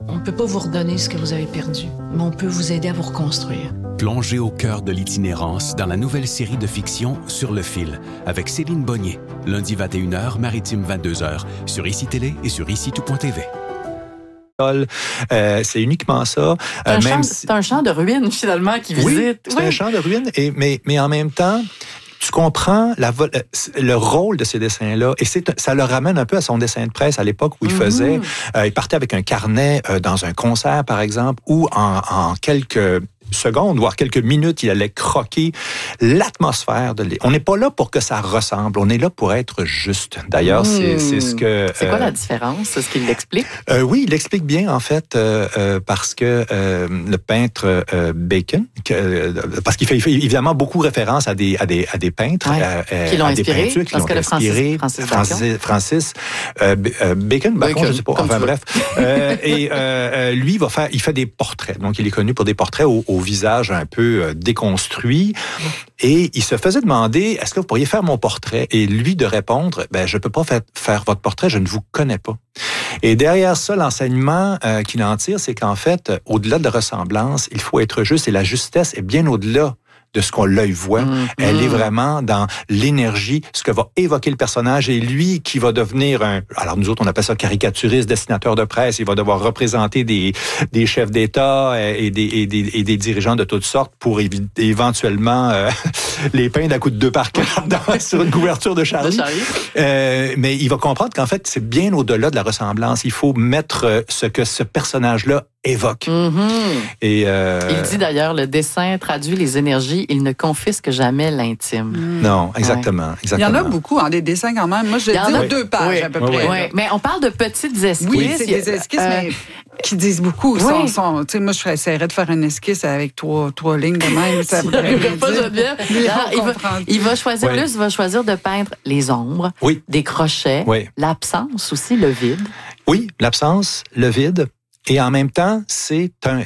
On ne peut pas vous redonner ce que vous avez perdu, mais on peut vous aider à vous reconstruire. Plongez au cœur de l'itinérance dans la nouvelle série de fiction Sur le fil avec Céline Bonnier. Lundi 21h, Maritime 22h, sur ICI Télé et sur ICI-tout.tv. C'est uniquement ça. C'est un champ de ruines, finalement, qui visite. C'est un champ de ruines, mais en même temps, tu comprends le rôle de ces dessins-là, et ça le ramène un peu à son dessin de presse à l'époque où il partait avec un carnet dans un concert, par exemple, où en quelques secondes, voire quelques minutes, il allait croquer l'atmosphère de On n'est pas là pour que ça ressemble, on est là pour être juste. D'ailleurs, c'est ce que... C'est quoi la différence? C'est ce qu'il l'explique? Oui, il l'explique bien, en fait, parce que le peintre Bacon, parce qu'il fait évidemment beaucoup référence à des peintres, qui l'ont inspiré, peintures qui l'ont inspiré. Francis Bacon, je ne sais pas. Enfin bref. Lui, il fait des portraits. Donc, il est connu pour des portraits au visage un peu déconstruit. Et il se faisait demander, est-ce que vous pourriez faire mon portrait? Et lui de répondre, je ne peux pas faire votre portrait, je ne vous connais pas. Et derrière ça, l'enseignement qu'il en tire, c'est qu'en fait, au-delà de la ressemblance, il faut être juste, et la justesse est bien au-delà de ce qu'on l'œil voit. Elle est vraiment dans l'énergie, ce que va évoquer le personnage, et lui qui va devenir alors nous autres on appelle ça caricaturiste, dessinateur de presse, il va devoir représenter des chefs d'État et des dirigeants de toutes sortes pour éventuellement les peindre à coups de 2 par 4 sur une couverture de Charlie. Mais il va comprendre qu'en fait c'est bien au-delà de la ressemblance. Il faut mettre ce que ce personnage-là évoque. Et il dit d'ailleurs, le dessin traduit les énergies, il ne confisque jamais l'intime. Non, exactement. Il y en a beaucoup, des dessins quand même. Moi, je dis 2 pages à peu près. Oui. Mais on parle de petites esquisses. Oui, c'est des esquisses, mais qui disent beaucoup. Moi, je essaierais de faire une esquisse avec 3 lignes de même. Ça il va choisir, Luce va choisir de peindre les ombres, des crochets, l'absence aussi, le vide. Oui, l'absence, le vide. Et en même temps, c'est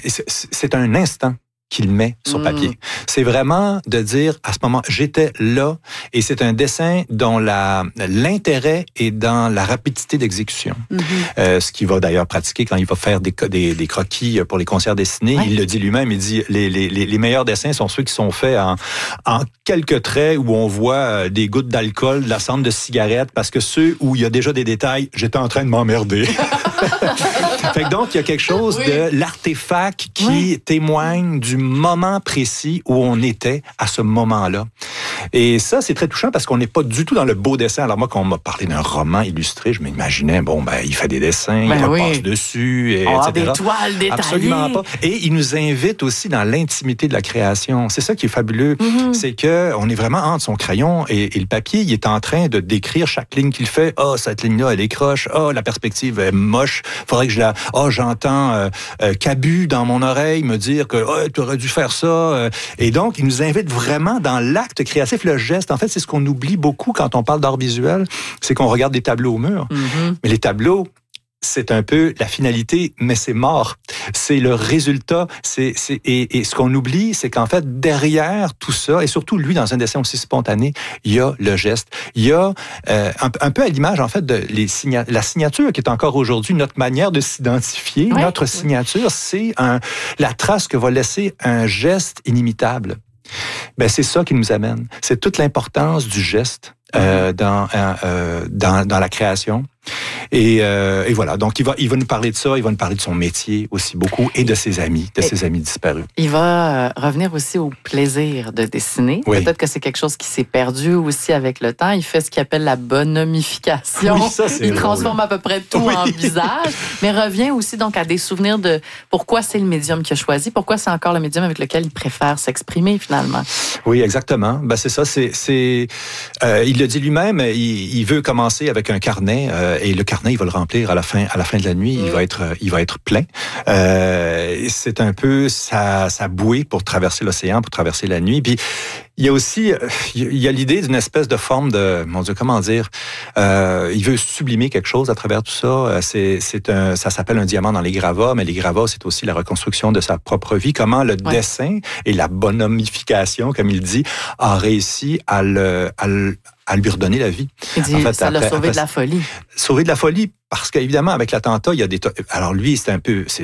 un instant qu'il met sur papier. C'est vraiment de dire, à ce moment, j'étais là, et c'est un dessin dont l'intérêt est dans la rapidité d'exécution. Ce qu'il va d'ailleurs pratiquer quand il va faire des croquis pour les concerts dessinés. Il le dit lui-même, il dit, les meilleurs dessins sont ceux qui sont faits en quelques traits où on voit des gouttes d'alcool, de la cendre de cigarette, parce que ceux où il y a déjà des détails, j'étais en train de m'emmerder. Fait que donc, il y a quelque chose de l'artefact qui témoigne du moment précis où on était à ce moment-là. Et ça, c'est très touchant parce qu'on n'est pas du tout dans le beau dessin. Alors moi, quand on m'a parlé d'un roman illustré, je m'imaginais, il fait des dessins, il repasse dessus, etc. Des toiles détaillées. Absolument pas. Et il nous invite aussi dans l'intimité de la création. C'est ça qui est fabuleux. C'est qu'on est vraiment entre son crayon et le papier. Il est en train de décrire chaque ligne qu'il fait. Cette ligne-là, elle est croche. La perspective est moche. Faudrait que je la... j'entends Cabu dans mon oreille me dire que tu aurais dû faire ça. Et donc, il nous invite vraiment dans l'acte créatif, le geste. En fait, c'est ce qu'on oublie beaucoup quand on parle d'art visuel, c'est qu'on regarde des tableaux au mur. Mais les tableaux, c'est un peu la finalité, mais c'est mort. C'est le résultat. Et ce qu'on oublie, c'est qu'en fait, derrière tout ça, et surtout lui, dans un dessin aussi spontané, il y a le geste. Il y a un peu à l'image, en fait, de la signature qui est encore aujourd'hui notre manière de s'identifier. Notre signature, c'est la trace que va laisser un geste inimitable. C'est ça qui nous amène. C'est toute l'importance du geste dans la création. Et voilà. Donc, il va nous parler de ça. Il va nous parler de son métier aussi beaucoup et de ses amis, ses amis disparus. Il va revenir aussi au plaisir de dessiner. Peut-être que c'est quelque chose qui s'est perdu aussi avec le temps. Il fait ce qu'il appelle la bonhomification. Il transforme à peu près tout en visage, mais revient aussi donc à des souvenirs de pourquoi c'est le médium qu'il a choisi, pourquoi c'est encore le médium avec lequel il préfère s'exprimer finalement. Oui, exactement. C'est ça. Il le dit lui-même. Il veut commencer avec un carnet. Et le carnet, il va le remplir à la fin de la nuit. Il va être plein. C'est un peu sa bouée pour traverser l'océan, pour traverser la nuit. Puis il y a aussi l'idée d'une espèce de forme de, mon Dieu, comment dire, il veut sublimer quelque chose à travers tout ça. Ça s'appelle un diamant dans les gravats, mais les gravats, c'est aussi la reconstruction de sa propre vie. Comment le dessin et la bonhomification, comme il dit, a réussi à lui redonner la vie. Il dit, ça l'a sauvé de la folie. Sauvé de la folie, parce qu'évidemment, avec l'attentat, il y a des... Alors lui, c'est